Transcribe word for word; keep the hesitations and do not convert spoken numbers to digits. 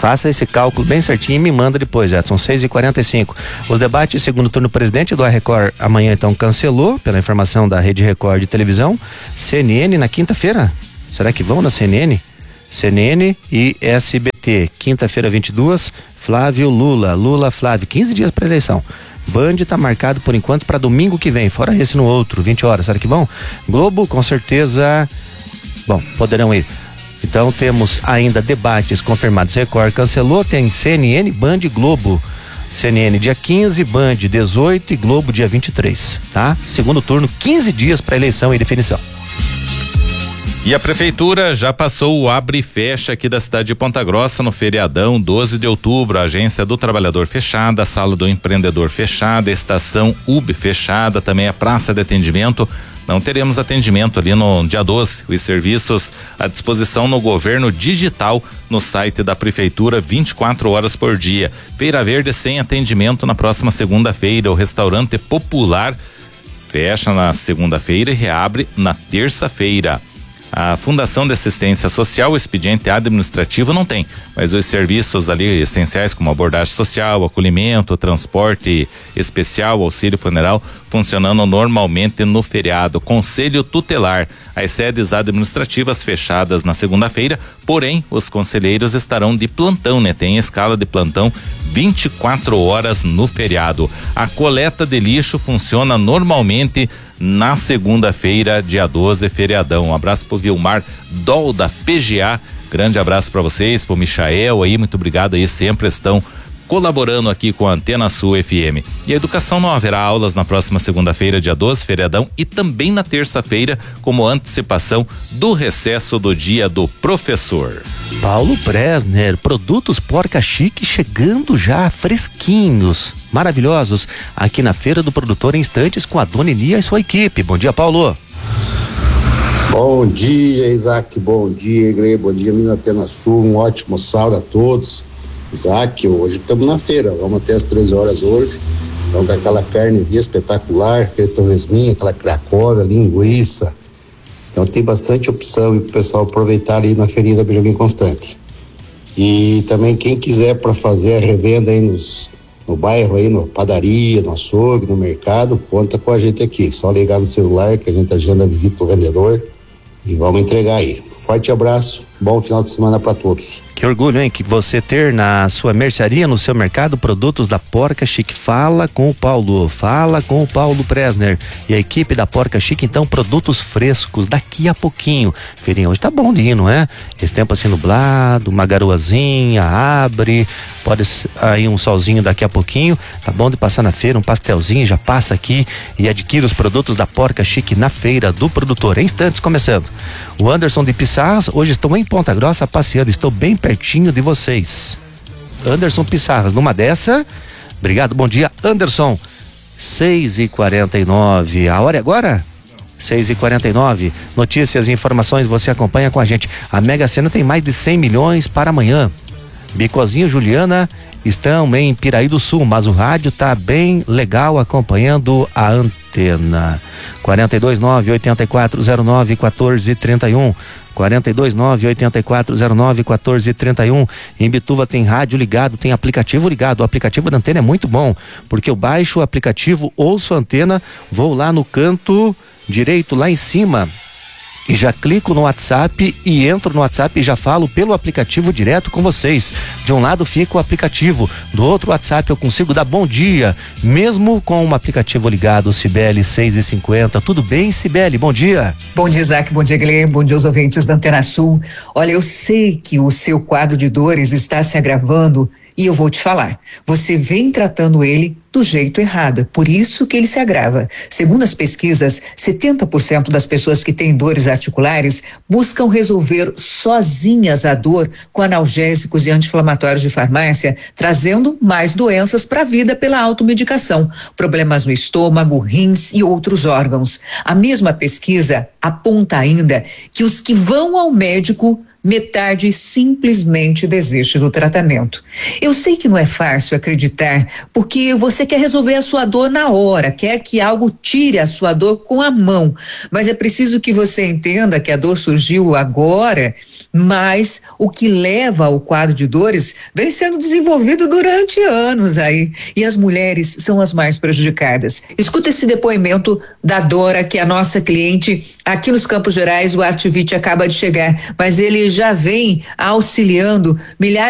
Faça esse cálculo bem certinho e me manda depois, Edson. seis e quarenta e cinco. Os debates segundo turno presidente do Record amanhã então cancelou, pela informação da Rede Record de televisão. C N N na quinta-feira? Será que vão na C N N? C N N e S B T, quinta-feira vinte e dois, Flávio Lula, Lula Flávio, quinze dias para eleição. Band tá marcado por enquanto para domingo que vem, fora esse no outro, vinte horas, será que vão? Globo, com certeza, bom, poderão ir. Então temos ainda debates confirmados. Record cancelou, tem C N N, Band e Globo. C N N dia quinze, Band dezoito e Globo dia vinte e três, tá? Segundo turno, quinze dias para eleição e definição. E a prefeitura já passou o abre e fecha aqui da cidade de Ponta Grossa no feriadão, doze de outubro, a agência do trabalhador fechada, a sala do empreendedor fechada, a estação U B fechada, também a praça de atendimento. Não teremos atendimento ali no dia doze. Os serviços à disposição no governo digital no site da prefeitura vinte e quatro horas por dia. Feira Verde sem atendimento na próxima segunda-feira. O restaurante Popular fecha na segunda-feira e reabre na terça-feira. A Fundação de Assistência Social, o expediente administrativo não tem, mas os serviços ali essenciais como abordagem social, acolhimento, transporte especial, auxílio funeral, funcionando normalmente no feriado. Conselho Tutelar, as sedes administrativas fechadas na segunda-feira, porém os conselheiros estarão de plantão, né? Tem escala de plantão vinte e quatro horas no feriado. A coleta de lixo funciona normalmente na segunda-feira, dia doze, feriadão. Um abraço pro Vilmar Dol da P G A. Grande abraço para vocês, pro Michael aí, muito obrigado aí, sempre estão colaborando aqui com a Antena Sul F M. E a educação não haverá aulas na próxima segunda-feira, dia doze, feriadão, e também na terça-feira, como antecipação do recesso do dia do professor. Paulo Presner, produtos Porca Chique chegando já fresquinhos, maravilhosos, aqui na Feira do Produtor em instantes com a Dona Elia e sua equipe. Bom dia, Paulo. Bom dia, Isaac, bom dia, Igreja, bom dia, Minas Antena Sul, um ótimo sábado a todos. Isaac, hoje estamos na feira, vamos até as treze horas hoje, vamos com aquela carne espetacular, aquele torresminho, aquela cracóvia, linguiça, então tem bastante opção para o pessoal aproveitar ali na feirinha da Benjamin Constante. E também quem quiser para fazer a revenda aí nos, no bairro aí, no padaria, no açougue, no mercado, conta com a gente aqui, só ligar no celular que a gente agenda a visita do vendedor e vamos entregar aí. Forte abraço, bom final de semana para todos. Que orgulho, hein? Que você ter na sua mercearia, no seu mercado, produtos da Porca Chique. Fala com o Paulo, fala com o Paulo Presner e a equipe da Porca Chique, então, produtos frescos daqui a pouquinho. Feirinha hoje tá bom de ir, não é? Esse tempo assim nublado, uma garoazinha, abre, pode aí um solzinho daqui a pouquinho, tá bom de passar na feira, um pastelzinho, já passa aqui e adquire os produtos da Porca Chique na Feira do Produtor. Em instantes, começando. O Anderson de Pissarras, hoje estou em Ponta Grossa passeando, estou bem pertinho de vocês. Anderson Pissarras, numa dessa, obrigado, bom dia, Anderson. seis e quarenta e nove, a hora é agora? seis e quarenta e nove, notícias e informações você acompanha com a gente. A Mega Sena tem mais de cem milhões para amanhã. Bicozinho, Juliana estão em Piraí do Sul, mas o rádio tá bem legal acompanhando a antena. quarenta e dois nove oitenta e quatro zero nove quatorze trinta e um, quarenta e dois nove oitenta e quatro zero nove quatorze trinta e um. Em Bituva tem rádio ligado, tem aplicativo ligado. O aplicativo da antena é muito bom, porque eu baixo o aplicativo, ouço a antena, vou lá no canto direito, lá em cima, e já clico no WhatsApp e entro no WhatsApp e já falo pelo aplicativo direto com vocês. De um lado fica o aplicativo, do outro WhatsApp eu consigo dar bom dia, mesmo com o aplicativo ligado. Cibele, seis e cinquenta, tudo bem, Cibele? Bom dia. Bom dia, Isaac, bom dia, Guilherme, bom dia aos ouvintes da Antena Sul. Olha, eu sei que o seu quadro de dores está se agravando e eu vou te falar, você vem tratando ele do jeito errado, é por isso que ele se agrava. Segundo as pesquisas, setenta por cento das pessoas que têm dores articulares buscam resolver sozinhas a dor com analgésicos e anti-inflamatórios de farmácia, trazendo mais doenças para a vida pela automedicação, problemas no estômago, rins e outros órgãos. A mesma pesquisa aponta ainda que os que vão ao médico, metade simplesmente desiste do tratamento. Eu sei que não é fácil acreditar, porque você quer resolver a sua dor na hora, quer que algo tire a sua dor com a mão, mas é preciso que você entenda que a dor surgiu agora Mas o que leva ao quadro de dores vem sendo desenvolvido durante anos aí, e as mulheres são as mais prejudicadas. Escuta esse depoimento da Dora, que é a nossa cliente aqui nos Campos Gerais. O Artivite acaba de chegar, mas ele já vem auxiliando milhares